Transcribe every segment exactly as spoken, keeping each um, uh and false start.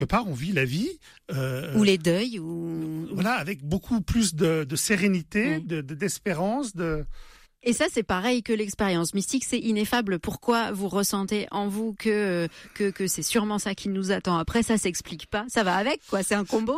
quelque part, on vit la vie. Euh, ou les deuils. Ou... Voilà, avec beaucoup plus de, de sérénité, mmh. de, de, d'espérance. De... Et ça, c'est pareil que l'expérience mystique, c'est ineffable. Pourquoi vous ressentez en vous que, que, que c'est sûrement ça qui nous attend après? Ça s'explique pas. Ça va avec, quoi. C'est un combo.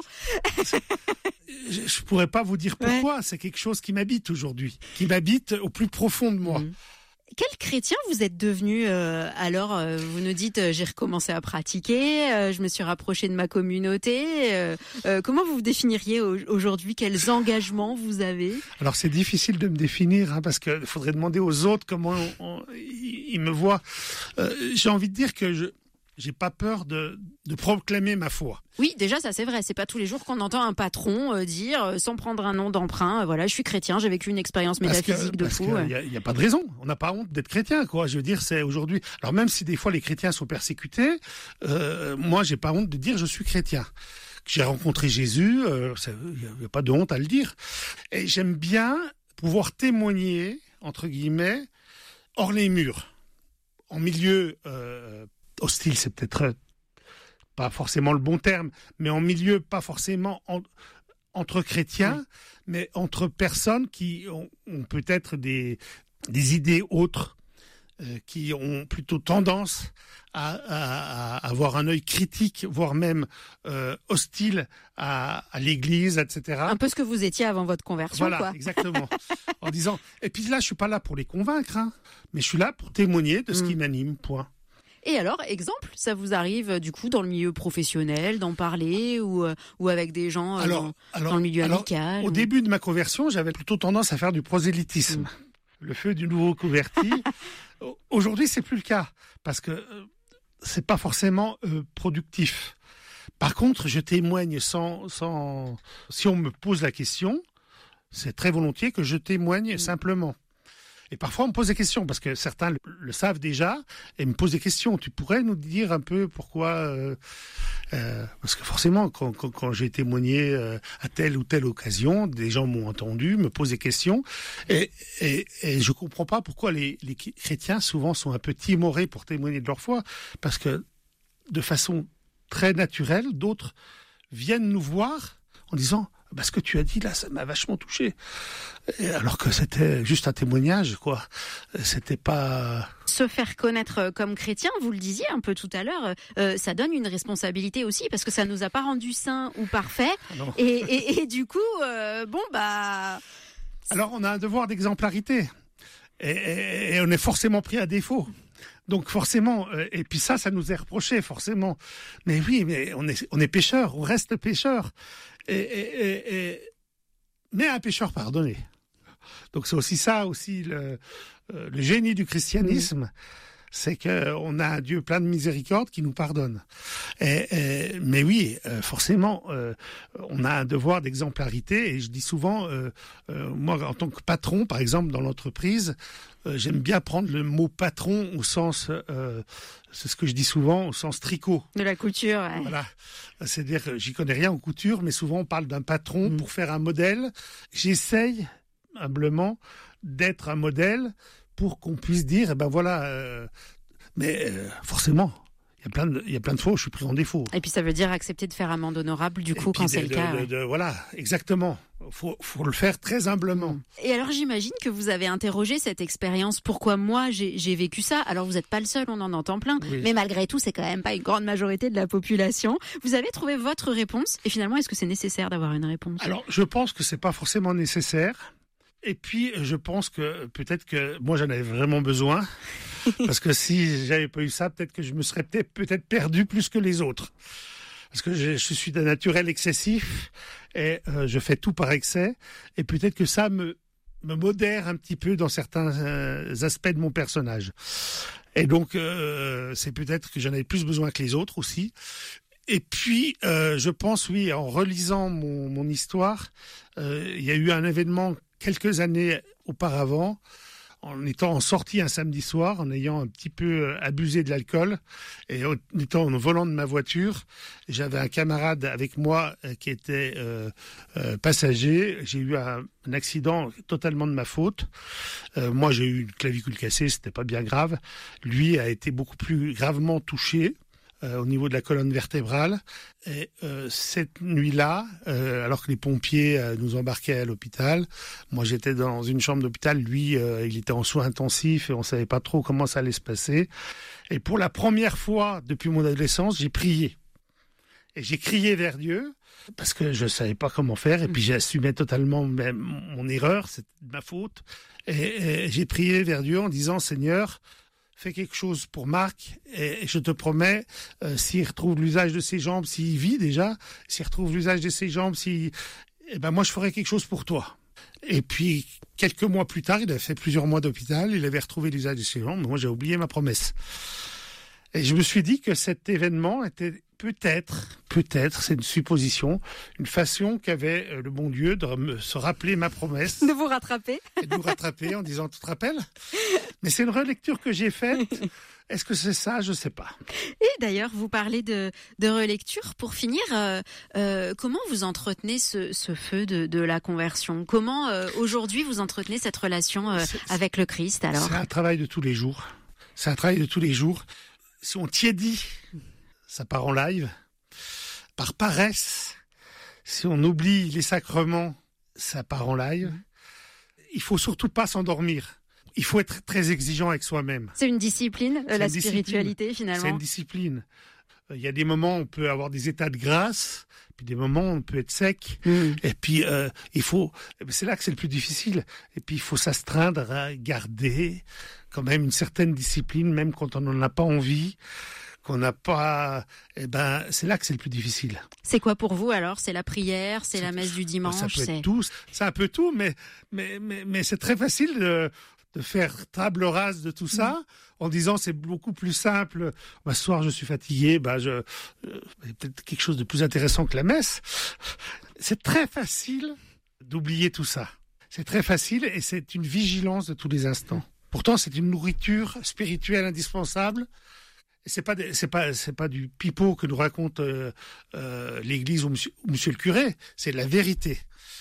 Je, je pourrais pas vous dire pourquoi. Ouais. C'est quelque chose qui m'habite aujourd'hui, qui m'habite au plus profond de moi. Mmh. Quel chrétien vous êtes devenu euh, alors euh, vous nous dites euh, j'ai recommencé à pratiquer, euh, je me suis rapproché de ma communauté. Euh, euh, comment vous vous définiriez aujourd'hui? Quels engagements vous avez? Alors c'est difficile de me définir hein, parce qu'il faudrait demander aux autres comment on, on, ils me voient. Euh, j'ai envie de dire que je j'ai pas peur de, de proclamer ma foi. Oui, déjà ça c'est vrai. C'est pas tous les jours qu'on entend un patron euh, dire euh, sans prendre un nom d'emprunt. Euh, voilà, je suis chrétien, j'ai vécu une expérience métaphysique que, de fou. Il ouais. y, y a pas de raison. On n'a pas honte d'être chrétien, quoi. Je veux dire, c'est aujourd'hui. Alors même si des fois les chrétiens sont persécutés, euh, moi j'ai pas honte de dire je suis chrétien. J'ai rencontré Jésus. Il euh, y a pas de honte à le dire. Et j'aime bien pouvoir témoigner entre guillemets hors les murs, en milieu. Euh, hostile, c'est peut-être pas forcément le bon terme, mais en milieu, pas forcément en, entre chrétiens, oui. mais entre personnes qui ont, ont peut-être des, des idées autres, euh, qui ont plutôt tendance à, à, à avoir un œil critique, voire même euh, hostile à, à l'Église, et cetera. Un peu ce que vous étiez avant votre conversion, voilà, quoi. Voilà, exactement. En disant, et puis là, je suis pas là pour les convaincre, hein, mais je suis là pour témoigner de ce mmh. qui m'anime, point. Et alors, exemple, ça vous arrive du coup dans le milieu professionnel, d'en parler ou ou avec des gens alors, dans, alors, dans le milieu alors, amical? Au ou... début de ma conversion, j'avais plutôt tendance à faire du prosélytisme, mmh. le feu du nouveau converti. Aujourd'hui, c'est plus le cas parce que euh, c'est pas forcément euh, productif. Par contre, je témoigne sans sans si on me pose la question, c'est très volontiers que je témoigne mmh. simplement. Et parfois, on me pose des questions, parce que certains le, le savent déjà, et me posent des questions. Tu pourrais nous dire un peu pourquoi euh, euh, parce que forcément, quand, quand, quand j'ai témoigné euh, à telle ou telle occasion, des gens m'ont entendu, me posent des questions, et, et, et je comprends pas pourquoi les, les chrétiens, souvent, sont un peu timorés pour témoigner de leur foi, parce que, de façon très naturelle, d'autres viennent nous voir en disant... Bah, ce que tu as dit là, ça m'a vachement touché. Et alors que c'était juste un témoignage, quoi. C'était pas... Se faire connaître comme chrétien, vous le disiez un peu tout à l'heure, euh, ça donne une responsabilité aussi, parce que ça nous a pas rendu saints ou parfaits. Ah et, et, et du coup, euh, bon, bah... Alors, on a un devoir d'exemplarité. Et, et, et on est forcément pris à défaut. Donc forcément, euh, et puis ça, ça nous est reproché forcément. Mais oui, mais on est, on est pécheurs, on reste pécheurs. Et, et, et, et... mais un pécheur pardonné. Donc c'est aussi ça, aussi le, euh, le génie du christianisme, mmh. c'est que on a un Dieu plein de miséricorde qui nous pardonne. Et, et, mais oui, euh, forcément, euh, on a un devoir d'exemplarité. Et je dis souvent, euh, euh, moi en tant que patron, par exemple dans l'entreprise, euh, j'aime bien prendre le mot patron au sens, euh, c'est ce que je dis souvent, au sens tricot. De la couture. Ouais. Voilà, c'est-à-dire que j'y connais rien en couture, mais souvent on parle d'un patron mmh. pour faire un modèle. J'essaye humblement d'être un modèle pour qu'on puisse dire, eh ben voilà, euh, mais euh, forcément, il y a plein de, il y a plein de fois où je suis pris en défaut. Et puis ça veut dire accepter de faire amende honorable du coup quand c'est de, le cas. De, ouais. de, de, voilà, exactement. Faut, faut le faire très humblement. Et alors j'imagine que vous avez interrogé cette expérience. Pourquoi moi j'ai, j'ai vécu ça? Alors vous n'êtes pas le seul, on en entend plein. Oui. Mais malgré tout, c'est quand même pas une grande majorité de la population. Vous avez trouvé votre réponse. Et finalement, est-ce que c'est nécessaire d'avoir une réponse? Alors je pense que c'est pas forcément nécessaire. Et puis, je pense que peut-être que moi, j'en avais vraiment besoin. Parce que si j'avais pas eu ça, peut-être que je me serais peut-être, peut-être perdu plus que les autres. Parce que je, je suis d'un naturel excessif et euh, je fais tout par excès. Et peut-être que ça me, me modère un petit peu dans certains euh, aspects de mon personnage. Et donc, euh, c'est peut-être que j'en avais plus besoin que les autres aussi. Et puis, euh, je pense, oui, en relisant mon, mon histoire, euh, il y a eu un événement quelques années auparavant, en étant en sortie un samedi soir, en ayant un petit peu abusé de l'alcool, et en étant au volant de ma voiture, j'avais un camarade avec moi qui était euh, euh, passager. J'ai eu un, un accident totalement de ma faute. Euh, moi, j'ai eu une clavicule cassée, c'était pas bien grave. Lui a été beaucoup plus gravement touché. euh, au niveau de la colonne vertébrale. Et euh, cette nuit-là, euh, alors que les pompiers euh, nous embarquaient à l'hôpital, moi j'étais dans une chambre d'hôpital, lui euh, il était en soins intensifs et on savait pas trop comment ça allait se passer. Et pour la première fois depuis mon adolescence, j'ai prié. Et j'ai crié vers Dieu parce que je savais pas comment faire et puis j'assumais totalement mon, mon erreur, c'est de ma faute. Et, et j'ai prié vers Dieu en disant, Seigneur, fais quelque chose pour Marc et je te promets, euh, s'il retrouve l'usage de ses jambes, s'il vit déjà, s'il retrouve l'usage de ses jambes, s'il... eh ben moi je ferai quelque chose pour toi. Et puis quelques mois plus tard, il avait fait plusieurs mois d'hôpital, il avait retrouvé l'usage de ses jambes, mais moi j'ai oublié ma promesse. Et je me suis dit que cet événement était peut-être, peut-être, c'est une supposition, une façon qu'avait le bon Dieu de me, se rappeler ma promesse. De vous rattraper. Et de vous rattraper en disant, tu te rappelles ? Mais c'est une relecture que j'ai faite. Est-ce que c'est ça ? Je ne sais pas. Et d'ailleurs, vous parlez de, de relecture. Pour finir, euh, euh, comment vous entretenez ce, ce feu de, de la conversion ? Comment, euh, aujourd'hui, vous entretenez cette relation euh, avec le Christ alors ? C'est un travail de tous les jours. C'est un travail de tous les jours. Si on tiédit, ça part en live. Par paresse, si on oublie les sacrements, ça part en live. Il faut surtout pas s'endormir. Il faut être très exigeant avec soi-même. C'est une discipline, euh, la une spiritualité discipline. Finalement. C'est une discipline. Il y a des moments où on peut avoir des états de grâce, puis des moments où on peut être sec. Mmh. Et puis euh, il faut, c'est là que c'est le plus difficile. Et puis il faut s'astreindre à garder quand même une certaine discipline, même quand on n'en a pas envie, qu'on n'a pas. Eh ben, c'est là que c'est le plus difficile. C'est quoi pour vous alors ? C'est la prière, c'est, c'est la messe du dimanche. Ça peut c'est... être tout. C'est un peu tout, mais mais mais mais c'est très facile de. de faire table rase de tout ça, mmh. en disant c'est beaucoup plus simple. Bah, ce soir je suis fatigué, bah je, euh, peut-être quelque chose de plus intéressant que la messe. C'est très facile d'oublier tout ça. C'est très facile et c'est une vigilance de tous les instants. Pourtant c'est une nourriture spirituelle indispensable. Et c'est pas des, c'est pas c'est pas du pipeau que nous raconte euh, euh, l'Église ou monsieur, ou monsieur le curé. C'est la vérité.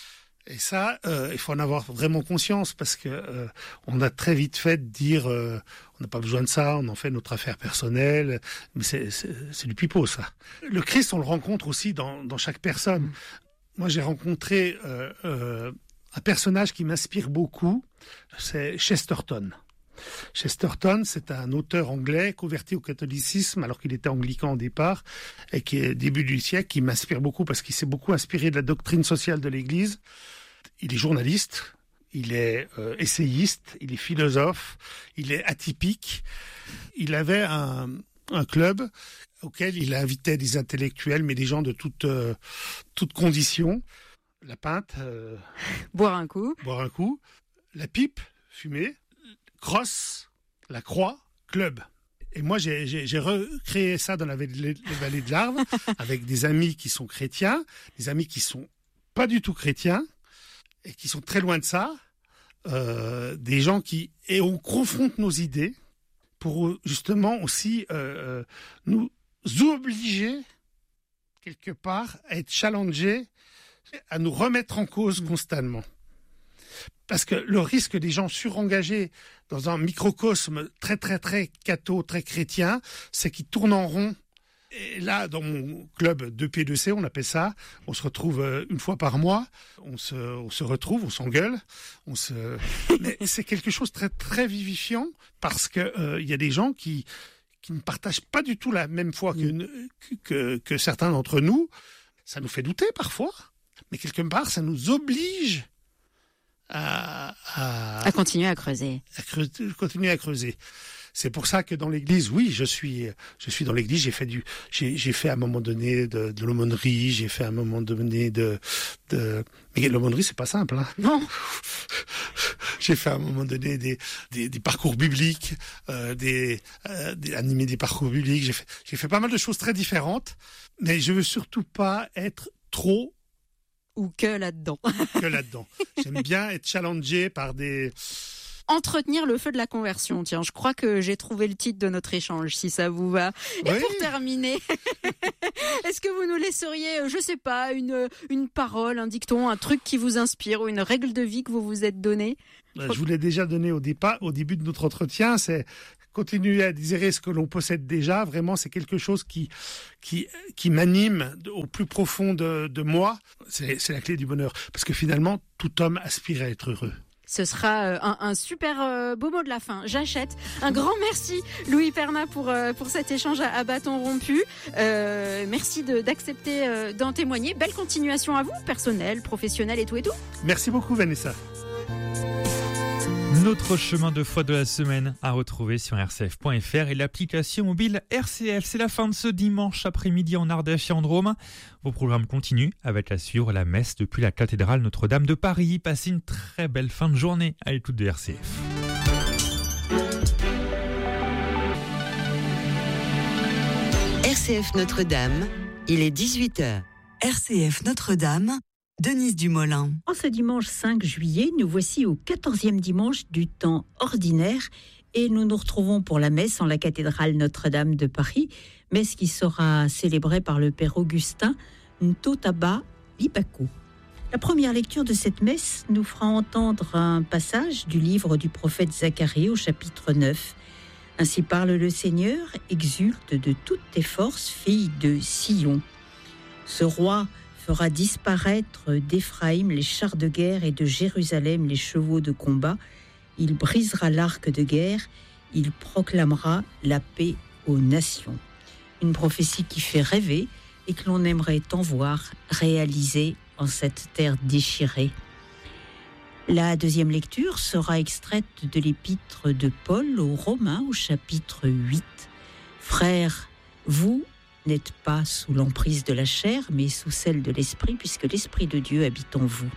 Et ça, euh, il faut en avoir vraiment conscience parce que euh, on a très vite fait de dire euh, on n'a pas besoin de ça, on en fait notre affaire personnelle, mais c'est, c'est, c'est du pipeau ça. Le Christ, on le rencontre aussi dans, dans chaque personne. Mmh. Moi, j'ai rencontré euh, euh, un personnage qui m'inspire beaucoup, c'est Chesterton. Chesterton, c'est un auteur anglais converti au catholicisme alors qu'il était anglican au départ et qui est début du siècle, qui m'inspire beaucoup parce qu'il s'est beaucoup inspiré de la doctrine sociale de l'Église. Il est journaliste, il est euh, essayiste, il est philosophe, il est atypique. Il avait un, un club auquel il invitait des intellectuels, mais des gens de toutes euh, toutes conditions. La pinte, euh, boire un coup, boire un coup, la pipe, fumer. Crosse, la croix, club. Et moi, j'ai, j'ai, j'ai recréé ça dans la vallée de l'Arve avec des amis qui sont chrétiens, des amis qui sont pas du tout chrétiens et qui sont très loin de ça, euh, des gens qui et on confronte nos idées pour justement aussi euh, nous obliger quelque part à être challengés, à nous remettre en cause constamment. Parce que le risque des gens surengagés dans un microcosme très, très, très catho, très chrétien, c'est qu'ils tournent en rond. Et là, dans mon club deux P deux C, on appelle ça, on se retrouve une fois par mois, on se, on se retrouve, on s'engueule, on se... mais c'est quelque chose de très, très vivifiant parce que euh, y a des gens qui, qui ne partagent pas du tout la même foi que, que, que certains d'entre nous. Ça nous fait douter parfois, mais quelque part, ça nous oblige À, à, à continuer à creuser. À creuser, continuer à creuser. C'est pour ça que dans l'église, oui, je suis, je suis dans l'église. J'ai fait du, j'ai, j'ai fait à un moment donné de, de l'aumônerie. J'ai fait à un moment donné de, de, mais l'aumônerie c'est pas simple, hein. Non. J'ai fait à un moment donné des, des, des parcours bibliques, euh, des, euh, des, animer des parcours bibliques. J'ai fait, j'ai fait pas mal de choses très différentes, mais je veux surtout pas être trop ou que là-dedans. que là-dedans. J'aime bien être challengé par des... Entretenir le feu de la conversion. Tiens, je crois que j'ai trouvé le titre de notre échange, si ça vous va. Et oui. Pour terminer, est-ce que vous nous laisseriez, je sais pas, une, une parole, un dicton, un truc qui vous inspire ou une règle de vie que vous vous êtes donnée ? Je vous l'ai déjà donné au départ, au début de notre entretien, c'est continuer à désirer ce que l'on possède déjà, vraiment, c'est quelque chose qui, qui, qui m'anime au plus profond de, de moi. C'est, c'est la clé du bonheur. Parce que finalement, tout homme aspire à être heureux. Ce sera un, un super beau mot de la fin. J'achète. Un grand merci, Louis Perna, pour, pour cet échange à, à bâton rompu. Euh, merci de, d'accepter euh, d'en témoigner. Belle continuation à vous, personnel, professionnel et tout et tout. Merci beaucoup, Vanessa. Notre chemin de foi de la semaine à retrouver sur r c f point f r et l'application mobile R C F. C'est la fin de ce dimanche après-midi en Ardèche et en Drôme. Vos programmes continuent avec à suivre la messe depuis la cathédrale Notre-Dame de Paris. Passez une très belle fin de journée à l'écoute de R C F. R C F Notre-Dame, il est dix-huit heures. R C F Notre-Dame, Denise Dumoulin. En ce dimanche cinq juillet, nous voici au quatorzième dimanche du temps ordinaire et nous nous retrouvons pour la messe en la cathédrale Notre-Dame de Paris, messe qui sera célébrée par le père Augustin Ntotaba Libako. La première lecture de cette messe nous fera entendre un passage du livre du prophète Zacharie au chapitre neuf. Ainsi parle le Seigneur, exulte de toutes tes forces, fille de Sion. Ce roi fera disparaître d'Éphraïm les chars de guerre et de Jérusalem les chevaux de combat. Il brisera l'arc de guerre, il proclamera la paix aux nations. Une prophétie qui fait rêver et que l'on aimerait tant voir réalisée en cette terre déchirée. La deuxième lecture sera extraite de l'épître de Paul aux Romains au chapitre huit. Frères, vous n'êtes pas sous l'emprise de la chair, mais sous celle de l'esprit, puisque l'esprit de Dieu habite en vous.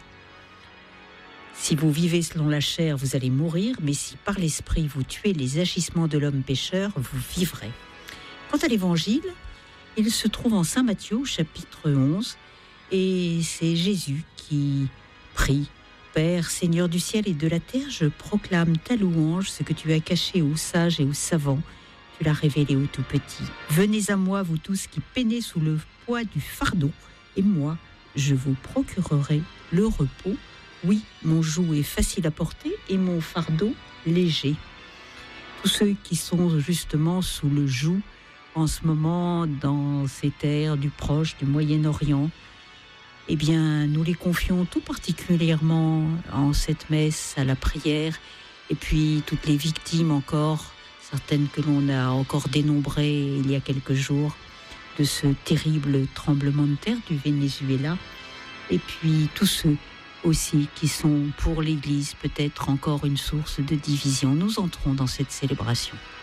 Si vous vivez selon la chair, vous allez mourir, mais si par l'esprit vous tuez les agissements de l'homme pécheur, vous vivrez. Quant à l'évangile, il se trouve en Saint Matthieu, chapitre onze, et c'est Jésus qui prie. Père, Seigneur du ciel et de la terre, je proclame ta louange, ce que tu as caché aux sages et aux savants. Tu l'as révélé aux tout petits. Venez à moi, vous tous qui peinez sous le poids du fardeau, et moi, je vous procurerai le repos. Oui, mon joug est facile à porter et mon fardeau léger. Tous ceux qui sont justement sous le joug en ce moment dans ces terres du Proche, du Moyen-Orient, eh bien, nous les confions tout particulièrement en cette messe à la prière, et puis toutes les victimes encore, certaines que l'on a encore dénombrées il y a quelques jours, de ce terrible tremblement de terre du Venezuela, et puis tous ceux aussi qui sont pour l'Église peut-être encore une source de division. Nous entrons dans cette célébration.